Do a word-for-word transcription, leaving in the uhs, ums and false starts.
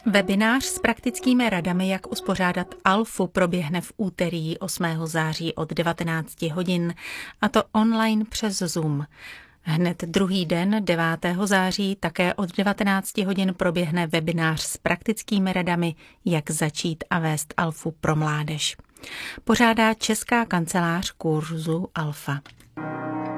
Webinář s praktickými radami, jak uspořádat alfu, proběhne v úterý osmého září od devatenácti hodin, a to online přes Zoom. Hned druhý den, devátého září, také od devatenácti hodin proběhne webinář s praktickými radami, jak začít a vést alfu pro mládež. Pořádá Česká kancelář kurzu Alfa.